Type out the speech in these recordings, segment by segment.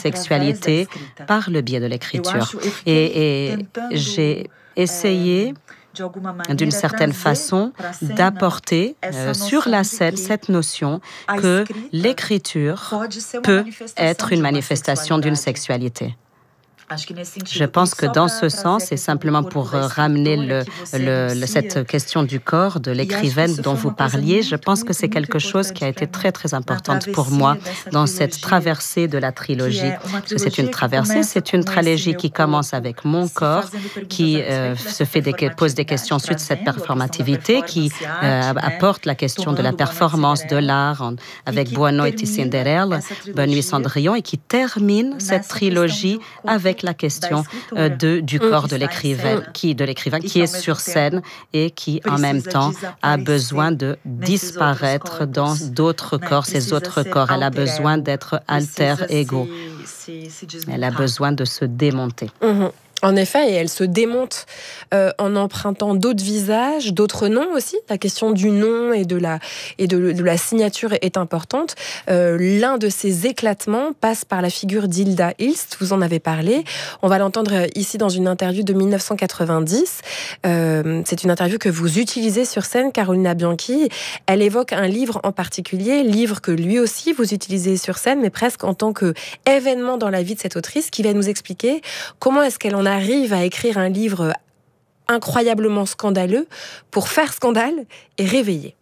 sexualité par le biais de l'écriture. Et j'ai essayé d'une certaine façon, d'apporter sur la scène cette notion que l'écriture peut être une manifestation d'une sexualité. Je pense que dans ce sens, et simplement pour ramener cette question du corps de l'écrivaine dont vous parliez, je pense que c'est quelque chose qui a été très, très importante pour moi dans cette traversée de la trilogie. Parce que c'est une traversée, c'est une trilogie qui commence avec mon corps, qui pose des questions sur cette performativité, qui apporte la question de la performance, de l'art, avec Boa Noite Cinderella, Bonne Nuit Cendrillon, et qui termine cette trilogie avec la question du corps de l'écrivain qui est sur scène et qui, en même temps, a besoin de disparaître dans d'autres corps, ces autres corps. Elle a besoin d'être alter ego. Elle a besoin de se démonter. En effet, et elle se démonte en empruntant d'autres visages, d'autres noms aussi. La question du nom et de la signature est importante. L'un de ces éclatements passe par la figure d'Hilda Ilst, vous en avez parlé. On va l'entendre ici dans une interview de 1990. C'est une interview que vous utilisez sur scène, Carolina Bianchi. Elle évoque un livre en particulier, livre que lui aussi vous utilisez sur scène, mais presque en tant qu'événement dans la vie de cette autrice, qui va nous expliquer comment est-ce qu'elle en arrive à écrire un livre incroyablement scandaleux pour faire scandale et réveiller.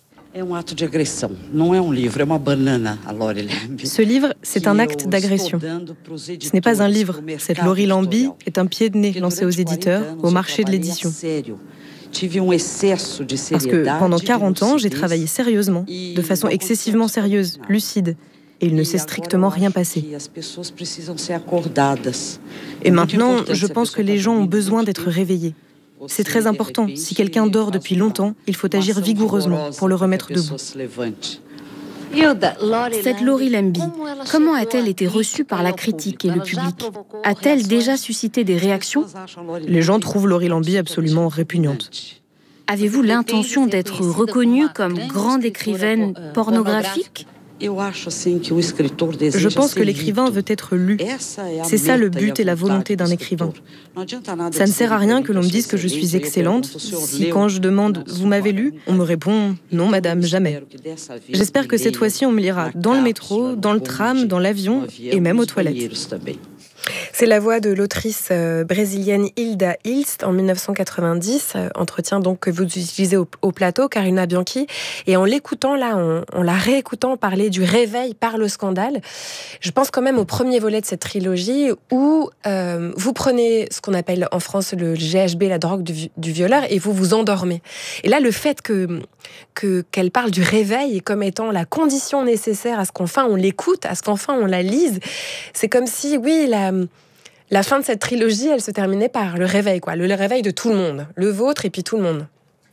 Ce livre, c'est un acte d'agression. Ce n'est pas un livre. Cette Laurie Lambie est un pied de nez lancé aux éditeurs, au marché de l'édition. Parce que pendant 40 ans, j'ai travaillé sérieusement, de façon excessivement sérieuse, lucide. Et il ne s'est strictement rien passé. Et maintenant, je pense que les gens ont besoin d'être réveillés. C'est très important. Si quelqu'un dort depuis longtemps, il faut agir vigoureusement pour le remettre debout. Cette Laurie Lambie, comment a-t-elle été reçue par la critique et le public? A-t-elle déjà suscité des réactions? Les gens trouvent Laurie Lambie absolument répugnante. Avez-vous l'intention d'être reconnue comme grande écrivaine pornographique? Je pense que l'écrivain veut être lu. C'est ça le but et la volonté d'un écrivain. Ça ne sert à rien que l'on me dise que je suis excellente si quand je demande « vous m'avez lu ?» on me répond « non madame, jamais ». J'espère que cette fois-ci on me lira dans le métro, dans le tram, dans l'avion et même aux toilettes. C'est la voix de l'autrice brésilienne Hilda Ilst en 1990, entretien donc que vous utilisez au plateau, Carolina Bianchi. Et en l'écoutant là, en la réécoutant parler du réveil par le scandale, je pense quand même au premier volet de cette trilogie où vous prenez ce qu'on appelle en France le GHB, la drogue du violeur, et vous vous endormez. Et là, le fait qu'elle parle du réveil comme étant la condition nécessaire à ce qu'enfin on l'écoute, à ce qu'enfin on la lise, c'est comme si, oui, la fin de cette trilogie, elle se terminait par le réveil, quoi. Le réveil de tout le monde, le vôtre et puis tout le monde.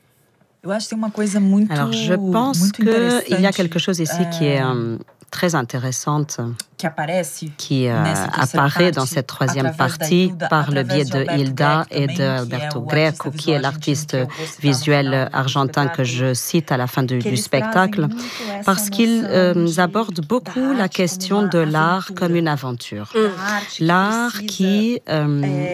Alors, je pense qu'il y a quelque chose ici qui est très intéressante, qui apparaît dans cette troisième partie par le biais de Hilda et d'Alberto Greco, qui est l'artiste visuel argentin que je cite à la fin du spectacle, parce qu'ils abordent beaucoup la question de l'art comme une aventure. L'art qui a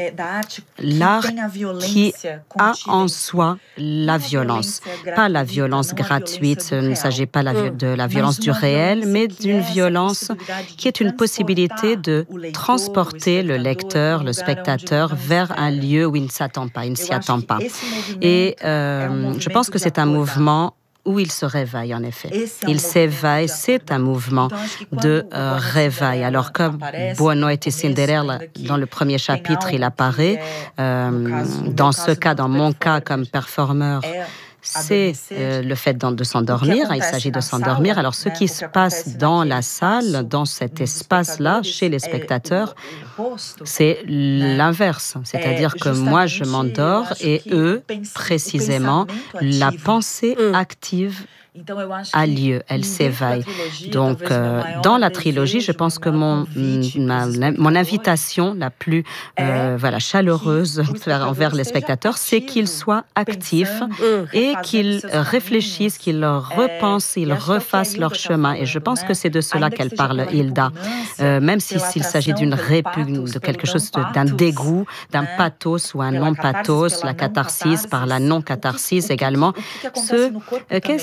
en soi la violence. Pas la violence gratuite, il ne s'agit pas de la violence du réel, mais d'une violence qui est une possibilité de transporter le lecteur, le spectateur, vers un lieu où il ne s'attend pas, il ne s'y attend pas. Et je pense que c'est un mouvement où il se réveille, en effet. Il s'éveille, c'est un mouvement de réveil. Alors, comme Boa Noite Cinderella, dans le premier chapitre, il apparaît. Dans ce cas, dans mon cas, comme performeur, c'est le fait de s'endormir. Il s'agit de s'endormir. Alors, ce qui se passe dans la salle, dans cet espace-là, chez les spectateurs, c'est l'inverse. C'est-à-dire que moi, je m'endors et eux, précisément, la pensée active a lieu, elle s'éveille. Donc, dans la trilogie, je pense que mon invitation la plus chaleureuse envers les spectateurs, c'est qu'ils soient actifs et qu'ils réfléchissent, qu'ils repensent, ils refassent leur chemin. Et je pense que c'est de cela qu'elle parle, Hilda. Même s'il s'agit d'une répugne, de quelque chose, d'un dégoût, d'un pathos ou un non-pathos, la catharsis par la non-catharsis également.